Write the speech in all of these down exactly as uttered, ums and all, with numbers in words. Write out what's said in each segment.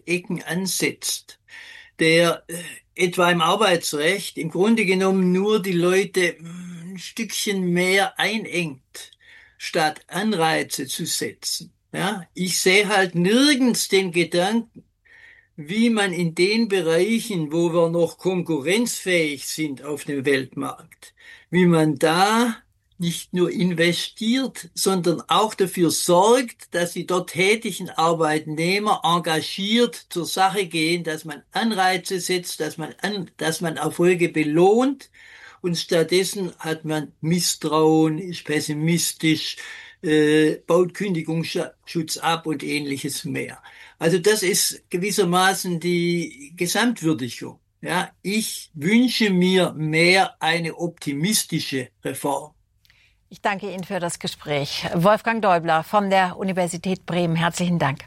Ecken ansetzt, der äh, etwa im Arbeitsrecht im Grunde genommen nur die Leute mh, ein Stückchen mehr einengt, statt Anreize zu setzen. Ja, ich sehe halt nirgends den Gedanken, wie man in den Bereichen, wo wir noch konkurrenzfähig sind auf dem Weltmarkt, wie man da nicht nur investiert, sondern auch dafür sorgt, dass die dort tätigen Arbeitnehmer engagiert zur Sache gehen, dass man Anreize setzt, dass man an, dass man Erfolge belohnt, und stattdessen hat man Misstrauen, ist pessimistisch, äh, baut Kündigungsschutz ab und ähnliches mehr. Also das ist gewissermaßen die Gesamtwürdigung. Ja, ich wünsche mir mehr eine optimistische Reform. Ich danke Ihnen für das Gespräch. Wolfgang Däubler von der Universität Bremen, herzlichen Dank.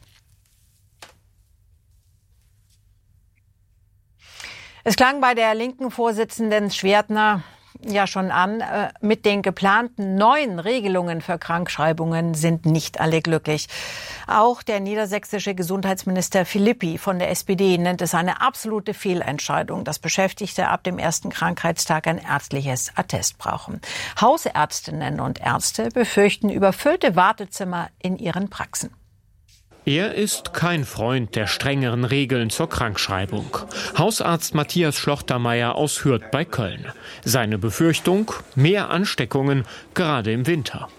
Es klang bei der linken Vorsitzenden Schwertner ja schon an, äh, mit den geplanten neuen Regelungen für Krankschreibungen sind nicht alle glücklich. Auch der niedersächsische Gesundheitsminister Philippi von der S P D nennt es eine absolute Fehlentscheidung, dass Beschäftigte ab dem ersten Krankheitstag ein ärztliches Attest brauchen. Hausärztinnen und Ärzte befürchten überfüllte Wartezimmer in ihren Praxen. Er ist kein Freund der strengeren Regeln zur Krankschreibung. Hausarzt Matthias Schlochtermeier aus Hürth bei Köln. Seine Befürchtung: mehr Ansteckungen, gerade im Winter.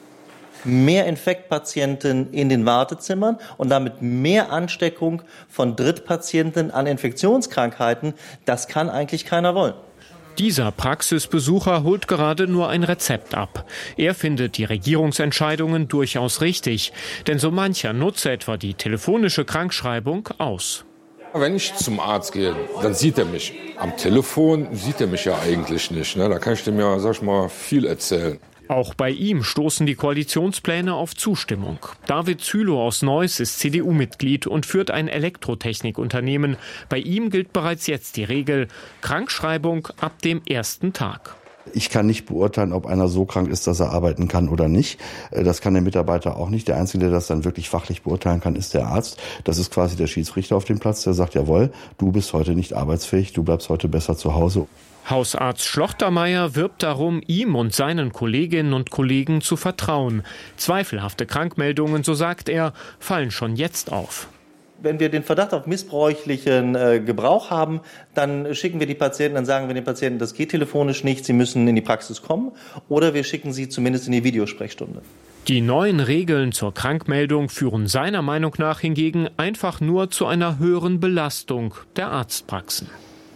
Mehr Infektpatienten in den Wartezimmern und damit mehr Ansteckung von Drittpatienten an Infektionskrankheiten, das kann eigentlich keiner wollen. Dieser Praxisbesucher holt gerade nur ein Rezept ab. Er findet die Regierungsentscheidungen durchaus richtig, denn so mancher nutze etwa die telefonische Krankschreibung aus. Wenn ich zum Arzt gehe, dann sieht er mich. Am Telefon sieht er mich ja eigentlich nicht. Ne? Da kann ich dem ja, sag ich mal, viel erzählen. Auch bei ihm stoßen die Koalitionspläne auf Zustimmung. David Zülow aus Neuss ist C D U-Mitglied und führt ein Elektrotechnikunternehmen. Bei ihm gilt bereits jetzt die Regel: Krankschreibung ab dem ersten Tag. Ich kann nicht beurteilen, ob einer so krank ist, dass er arbeiten kann oder nicht. Das kann der Mitarbeiter auch nicht. Der Einzige, der das dann wirklich fachlich beurteilen kann, ist der Arzt. Das ist quasi der Schiedsrichter auf dem Platz, der sagt: Jawohl, du bist heute nicht arbeitsfähig, du bleibst heute besser zu Hause. Hausarzt Schlochtermeier wirbt darum, ihm und seinen Kolleginnen und Kollegen zu vertrauen. Zweifelhafte Krankmeldungen, so sagt er, fallen schon jetzt auf. Wenn wir den Verdacht auf missbräuchlichen äh, Gebrauch haben, dann schicken wir die Patienten, dann sagen wir den Patienten, das geht telefonisch nicht, sie müssen in die Praxis kommen, oder wir schicken sie zumindest in die Videosprechstunde. Die neuen Regeln zur Krankmeldung führen seiner Meinung nach hingegen einfach nur zu einer höheren Belastung der Arztpraxen.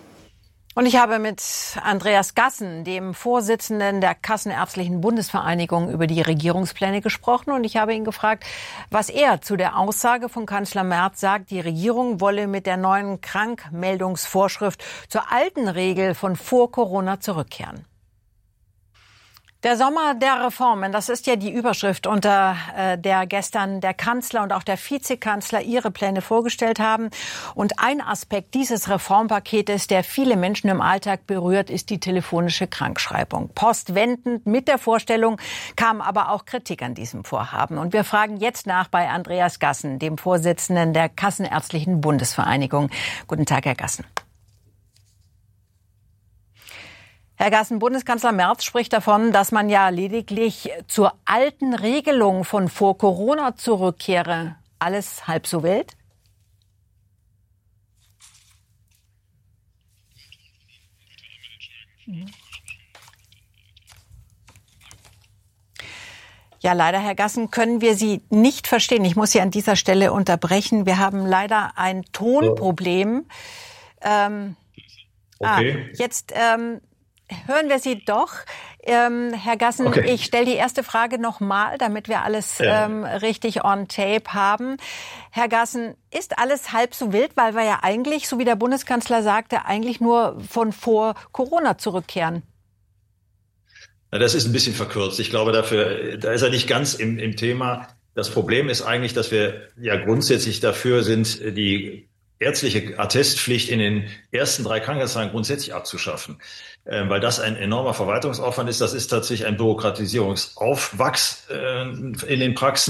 Und ich habe mit Andreas Gassen, dem Vorsitzenden der Kassenärztlichen Bundesvereinigung, über die Regierungspläne gesprochen. Und ich habe ihn gefragt, was er zu der Aussage von Kanzler Merz sagt, die Regierung wolle mit der neuen Krankmeldungsvorschrift zur alten Regel von vor Corona zurückkehren. Der Sommer der Reformen, das ist ja die Überschrift, unter äh, der gestern der Kanzler und auch der Vizekanzler ihre Pläne vorgestellt haben. Und ein Aspekt dieses Reformpaketes, der viele Menschen im Alltag berührt, ist die telefonische Krankschreibung. Postwendend mit der Vorstellung kam aber auch Kritik an diesem Vorhaben. Und wir fragen jetzt nach bei Andreas Gassen, dem Vorsitzenden der Kassenärztlichen Bundesvereinigung. Guten Tag, Herr Gassen. Herr Gassen, Bundeskanzler Merz spricht davon, dass man ja lediglich zur alten Regelung von vor Corona zurückkehre. Alles halb so wild? Ja, leider, Herr Gassen, können wir Sie nicht verstehen. Ich muss Sie an dieser Stelle unterbrechen. Wir haben leider ein Tonproblem. Ähm, okay. Ah, jetzt... Ähm, Hören wir Sie doch. Ähm, Herr Gassen, okay. Ich stelle die erste Frage nochmal, damit wir alles ja. ähm, richtig on tape haben. Herr Gassen, ist alles halb so wild, weil wir ja eigentlich, so wie der Bundeskanzler sagte, eigentlich nur von vor Corona zurückkehren? Na, das ist ein bisschen verkürzt. Ich glaube, dafür, da ist er nicht ganz im, im Thema. Das Problem ist eigentlich, dass wir ja grundsätzlich dafür sind, die ärztliche Attestpflicht in den ersten drei Krankheitstagen grundsätzlich abzuschaffen. Ähm, weil das ein enormer Verwaltungsaufwand ist. Das ist tatsächlich ein Bürokratisierungsaufwachs äh, in den Praxen.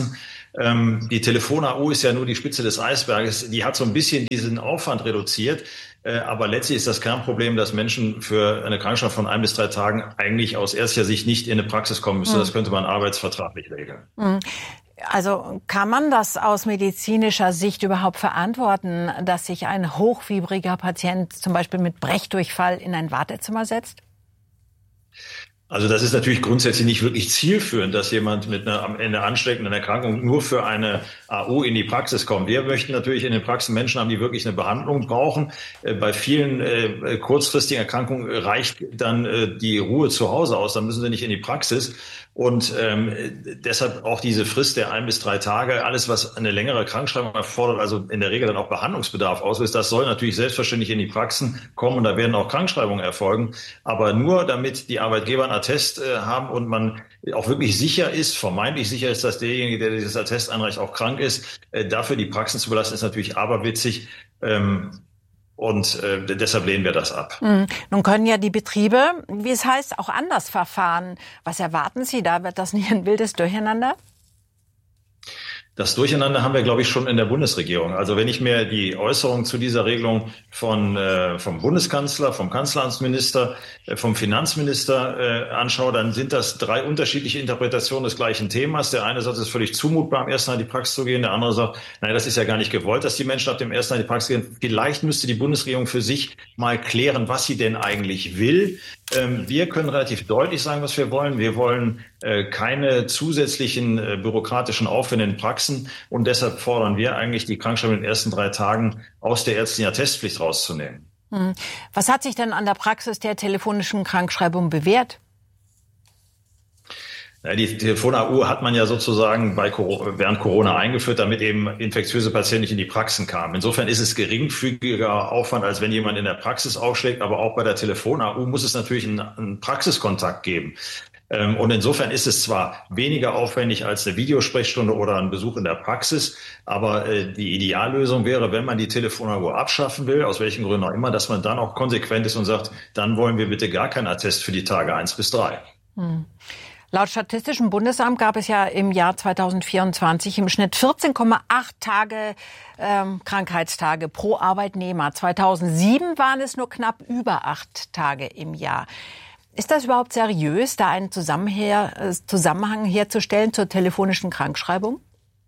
Ähm, die Telefon-A U ist ja nur die Spitze des Eisberges. Die hat so ein bisschen diesen Aufwand reduziert. Äh, aber letztlich ist das Kernproblem, dass Menschen für eine Krankschreibung von ein bis drei Tagen eigentlich aus ärztlicher Sicht nicht in eine Praxis kommen müssen. Mhm. Das könnte man arbeitsvertraglich regeln. Mhm. Also kann man das aus medizinischer Sicht überhaupt verantworten, dass sich ein hochfibriger Patient zum Beispiel mit Brechdurchfall in ein Wartezimmer setzt? Also das ist natürlich grundsätzlich nicht wirklich zielführend, dass jemand mit einer am Ende ansteckenden Erkrankung nur für eine A U in die Praxis kommt. Wir möchten natürlich in den Praxen Menschen haben, die wirklich eine Behandlung brauchen. Bei vielen äh, kurzfristigen Erkrankungen reicht dann äh, die Ruhe zu Hause aus, dann müssen sie nicht in die Praxis. Und ähm, deshalb auch diese Frist der ein bis drei Tage, alles was eine längere Krankschreibung erfordert, also in der Regel dann auch Behandlungsbedarf auslöst, das soll natürlich selbstverständlich in die Praxen kommen und da werden auch Krankschreibungen erfolgen. Aber nur damit die Arbeitgeber einen Attest äh, haben und man auch wirklich sicher ist, vermeintlich sicher ist, dass derjenige, der dieses Attest einreicht, auch krank ist, äh, dafür die Praxen zu belassen, ist natürlich aberwitzig. Ähm, Und äh, deshalb lehnen wir das ab. Mhm. Nun können ja die Betriebe, wie es heißt, auch anders verfahren. Was erwarten Sie da? Wird das nicht ein wildes Durcheinander? Das Durcheinander haben wir, glaube ich, schon in der Bundesregierung. Also wenn ich mir die Äußerungen zu dieser Regelung von äh, vom Bundeskanzler, vom Kanzleramtsminister, äh, vom Finanzminister äh, anschaue, dann sind das drei unterschiedliche Interpretationen des gleichen Themas. Der eine sagt, es ist völlig zumutbar, am ersten Mal in die Praxis zu gehen. Der andere sagt, nein, das ist ja gar nicht gewollt, dass die Menschen ab dem ersten Mal in die Praxis gehen. Vielleicht müsste die Bundesregierung für sich mal klären, was sie denn eigentlich will. Ähm, wir können relativ deutlich sagen, was wir wollen. Wir wollen äh, keine zusätzlichen äh, bürokratischen Aufwände in Praxen. Und deshalb fordern wir eigentlich, die Krankschreibung in den ersten drei Tagen aus der ärztlichen Attestpflicht rauszunehmen. Was hat sich denn an der Praxis der telefonischen Krankschreibung bewährt? Ja, die Telefon-A U hat man ja sozusagen bei während Corona eingeführt, damit eben infektiöse Patienten nicht in die Praxen kamen. Insofern ist es geringfügiger Aufwand, als wenn jemand in der Praxis aufschlägt. Aber auch bei der Telefon-A U muss es natürlich einen, einen Praxiskontakt geben. Und insofern ist es zwar weniger aufwendig als eine Videosprechstunde oder ein Besuch in der Praxis, aber die Ideallösung wäre, wenn man die Telefon-A U abschaffen will, aus welchen Gründen auch immer, dass man dann auch konsequent ist und sagt, dann wollen wir bitte gar keinen Attest für die Tage eins bis drei. Hm. Laut Statistischem Bundesamt gab es ja im Jahr zweitausendvierundzwanzig im Schnitt vierzehn Komma acht Tage ähm, Krankheitstage pro Arbeitnehmer. zweitausendsieben waren es nur knapp über acht Tage im Jahr. Ist das überhaupt seriös, da einen Zusammenhang herzustellen zur telefonischen Krankschreibung?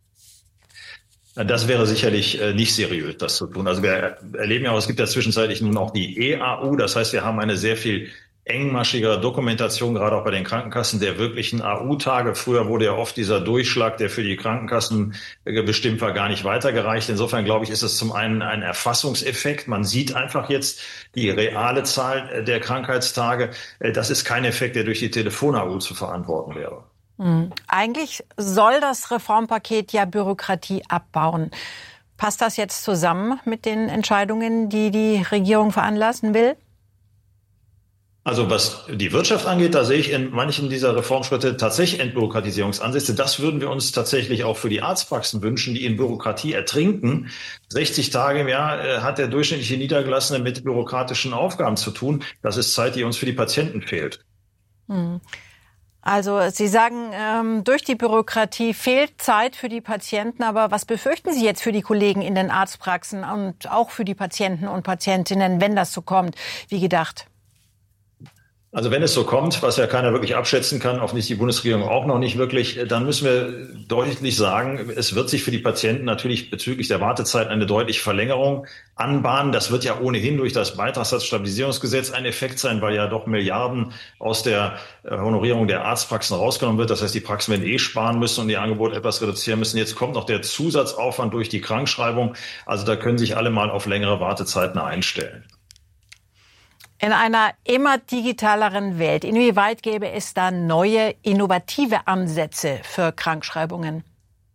Das wäre sicherlich nicht seriös, das zu tun. Also wir erleben ja auch, es gibt ja zwischenzeitlich nun auch die E-A U. Das heißt, wir haben eine sehr viel engmaschigere Dokumentation, gerade auch bei den Krankenkassen, der wirklichen A U-Tage. Früher wurde ja oft dieser Durchschlag, der für die Krankenkassen bestimmt war, gar nicht weitergereicht. Insofern, glaube ich, ist es zum einen ein Erfassungseffekt. Man sieht einfach jetzt die reale Zahl der Krankheitstage. Das ist kein Effekt, der durch die Telefon-A U zu verantworten wäre. Mhm. Eigentlich soll das Reformpaket ja Bürokratie abbauen. Passt das jetzt zusammen mit den Entscheidungen, die die Regierung veranlassen will? Also was die Wirtschaft angeht, da sehe ich in manchen dieser Reformschritte tatsächlich Entbürokratisierungsansätze. Das würden wir uns tatsächlich auch für die Arztpraxen wünschen, die in Bürokratie ertrinken. sechzig Tage im Jahr äh, hat der durchschnittliche Niedergelassene mit bürokratischen Aufgaben zu tun. Das ist Zeit, die uns für die Patienten fehlt. Hm. Also Sie sagen, ähm, durch die Bürokratie fehlt Zeit für die Patienten. Aber was befürchten Sie jetzt für die Kollegen in den Arztpraxen und auch für die Patienten und Patientinnen, wenn das so kommt, wie gedacht? Also wenn es so kommt, was ja keiner wirklich abschätzen kann, offensichtlich die Bundesregierung auch noch nicht wirklich, dann müssen wir deutlich sagen, es wird sich für die Patienten natürlich bezüglich der Wartezeit eine deutliche Verlängerung anbahnen. Das wird ja ohnehin durch das Beitragssatzstabilisierungsgesetz ein Effekt sein, weil ja doch Milliarden aus der Honorierung der Arztpraxen rausgenommen wird. Das heißt, die Praxen werden eh sparen müssen und ihr Angebot etwas reduzieren müssen. Jetzt kommt noch der Zusatzaufwand durch die Krankschreibung. Also da können sich alle mal auf längere Wartezeiten einstellen. In einer immer digitaleren Welt, inwieweit gäbe es da neue, innovative Ansätze für Krankschreibungen?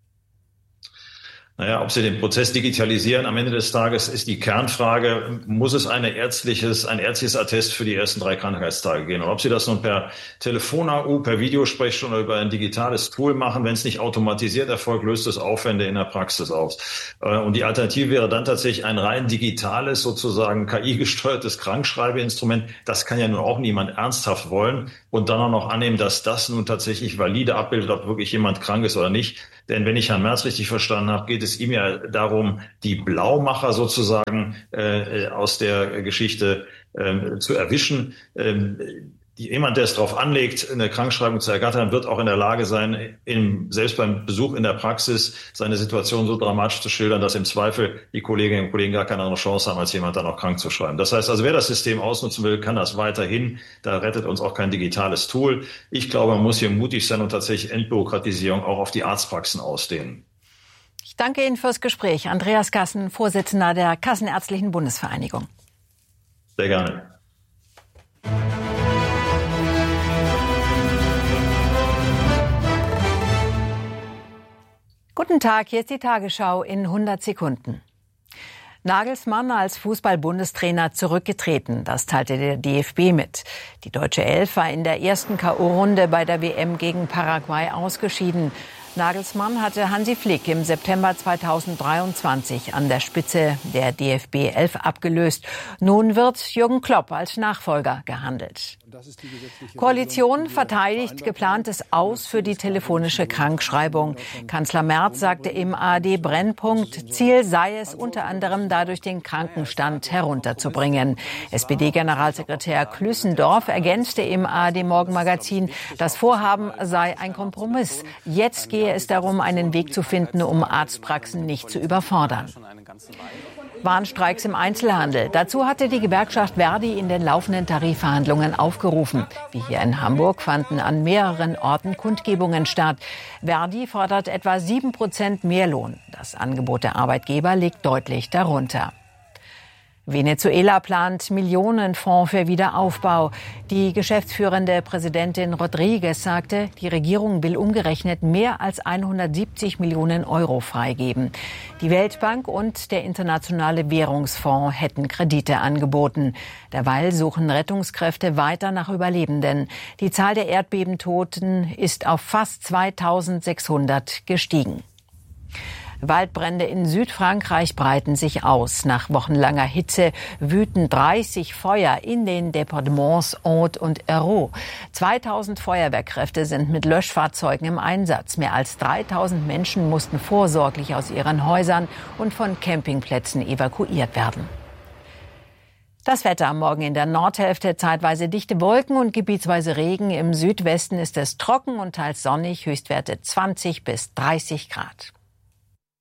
Naja, ob Sie den Prozess digitalisieren, am Ende des Tages ist die Kernfrage, muss es eine ärztliches, ein ärztliches Attest für die ersten drei Krankheitstage gehen? Und ob Sie das nun per Telefon-A U, per Videosprechstunde oder über ein digitales Tool machen, wenn es nicht automatisiert erfolgt, löst es Aufwände in der Praxis aus. Und die Alternative wäre dann tatsächlich ein rein digitales, sozusagen K I-gesteuertes Krankschreibeinstrument. Das kann ja nun auch niemand ernsthaft wollen. und dann auch noch annehmen, dass das nun tatsächlich valide abbildet, ob wirklich jemand krank ist oder nicht. Denn wenn ich Herrn Merz richtig verstanden habe, geht es ihm ja darum, die Blaumacher sozusagen äh, aus der Geschichte äh, zu erwischen. Ähm, Jemand, der es darauf anlegt, eine Krankschreibung zu ergattern, wird auch in der Lage sein, im, selbst beim Besuch in der Praxis seine Situation so dramatisch zu schildern, dass im Zweifel die Kolleginnen und Kollegen gar keine andere Chance haben, als jemand dann auch krank zu schreiben. Das heißt also, wer das System ausnutzen will, kann das weiterhin. Da rettet uns auch kein digitales Tool. Ich glaube, man muss hier mutig sein und tatsächlich Entbürokratisierung auch auf die Arztpraxen ausdehnen. Ich danke Ihnen fürs Gespräch. Andreas Gassen, Vorsitzender der Kassenärztlichen Bundesvereinigung. Sehr gerne. Guten Tag, hier ist die Tagesschau in hundert Sekunden. Nagelsmann als Fußball-Bundestrainer zurückgetreten, das teilte der D F B mit. Die deutsche Elf war in der ersten K O-Runde bei der W M gegen Paraguay ausgeschieden. Nagelsmann hatte Hansi Flick im September zweitausenddreiundzwanzig an der Spitze der D F B elf abgelöst. Nun wird Jürgen Klopp als Nachfolger gehandelt. Koalition verteidigt geplantes Aus für die telefonische Krankschreibung. Kanzler Merz sagte im A R D-Brennpunkt, Ziel sei es unter anderem dadurch den Krankenstand herunterzubringen. S P D-Generalsekretär Klüssendorf ergänzte im A R D-Morgenmagazin, das Vorhaben sei ein Kompromiss. Jetzt gehe es darum, einen Weg zu finden, um Arztpraxen nicht zu überfordern. Warnstreiks im Einzelhandel. Dazu hatte die Gewerkschaft Verdi in den laufenden Tarifverhandlungen aufgerufen. Wie hier in Hamburg fanden an mehreren Orten Kundgebungen statt. Verdi fordert etwa sieben Prozent mehr Lohn. Das Angebot der Arbeitgeber liegt deutlich darunter. Venezuela plant Millionenfonds für Wiederaufbau. Die geschäftsführende Präsidentin Rodriguez sagte, die Regierung will umgerechnet mehr als hundertsiebzig Millionen Euro freigeben. Die Weltbank und der Internationale Währungsfonds hätten Kredite angeboten. Derweil suchen Rettungskräfte weiter nach Überlebenden. Die Zahl der Erdbebentoten ist auf fast zweitausendsechshundert gestiegen. Waldbrände in Südfrankreich breiten sich aus. Nach wochenlanger Hitze wüten dreißig Feuer in den Departements Aude und Hérault. zweitausend Feuerwehrkräfte sind mit Löschfahrzeugen im Einsatz. Mehr als dreitausend Menschen mussten vorsorglich aus ihren Häusern und von Campingplätzen evakuiert werden. Das Wetter am Morgen in der Nordhälfte, zeitweise dichte Wolken und gebietsweise Regen. Im Südwesten ist es trocken und teils sonnig, Höchstwerte zwanzig bis dreißig Grad.